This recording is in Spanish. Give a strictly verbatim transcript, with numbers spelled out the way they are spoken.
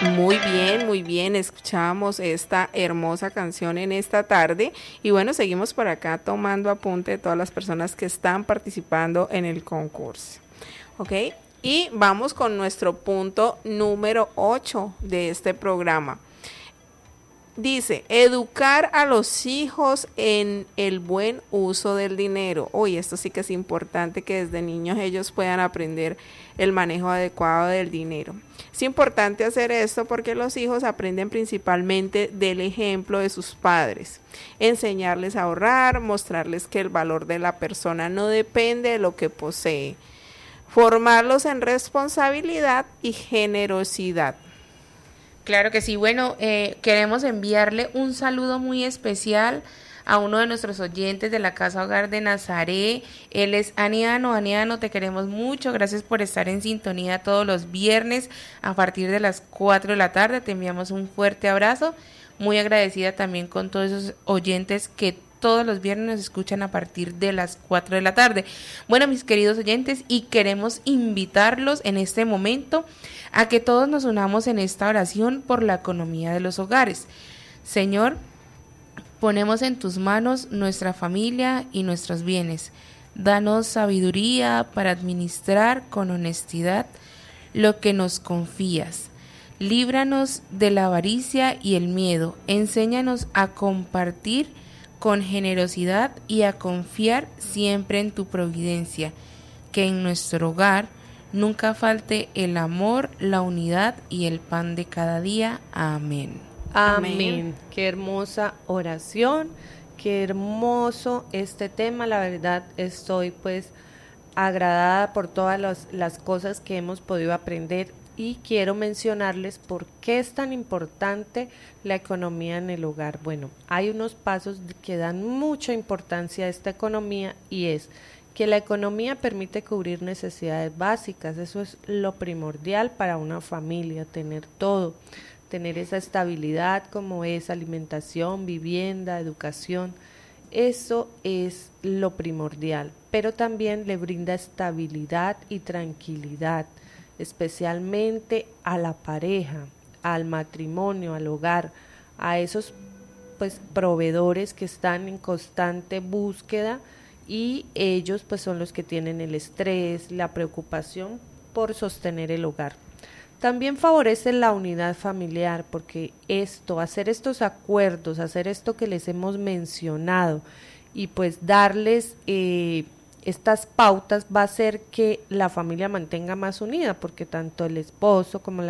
Muy bien, muy bien, escuchamos esta hermosa canción en esta tarde y bueno, seguimos por acá tomando apunte de todas las personas que están participando en el concurso, ¿ok? Y vamos con nuestro punto número ocho de este programa. Dice, educar a los hijos en el buen uso del dinero. Uy, esto sí que es importante que desde niños ellos puedan aprender el manejo adecuado del dinero. Es importante hacer esto porque los hijos aprenden principalmente del ejemplo de sus padres. Enseñarles a ahorrar, mostrarles que el valor de la persona no depende de lo que posee. Formarlos en responsabilidad y generosidad. Claro que sí. Bueno, eh, queremos enviarle un saludo muy especial a uno de nuestros oyentes de la Casa Hogar de Nazaret. Él es Aniano. Aniano, te queremos mucho. Gracias por estar en sintonía todos los viernes a partir de las cuatro de la tarde. Te enviamos un fuerte abrazo. Muy agradecida también con todos esos oyentes que todos los viernes nos escuchan a partir de las cuatro de la tarde. Bueno, mis queridos oyentes, y queremos invitarlos en este momento a que todos nos unamos en esta oración por la economía de los hogares. Señor, ponemos en tus manos nuestra familia y nuestros bienes. Danos sabiduría para administrar con honestidad lo que nos confías. Líbranos de la avaricia y el miedo. Enséñanos a compartir con generosidad y a confiar siempre en tu providencia. Que en nuestro hogar nunca falte el amor, la unidad y el pan de cada día. Amén. Amén. Amén. Qué hermosa oración, qué hermoso este tema. La verdad estoy pues agradada por todas las, las cosas que hemos podido aprender y quiero mencionarles por qué es tan importante la economía en el hogar. Bueno, hay unos pasos que dan mucha importancia a esta economía y es que la economía permite cubrir necesidades básicas. Eso es lo primordial para una familia, tener todo, tener esa estabilidad como es alimentación, vivienda, educación. Eso es lo primordial, pero también le brinda estabilidad y tranquilidad, especialmente a la pareja, al matrimonio, al hogar, a esos pues proveedores que están en constante búsqueda y ellos pues son los que tienen el estrés, la preocupación por sostener el hogar. También favorece la unidad familiar porque esto, hacer estos acuerdos, hacer esto que les hemos mencionado y pues darles eh, estas pautas va a hacer que la familia mantenga más unida porque tanto el esposo como la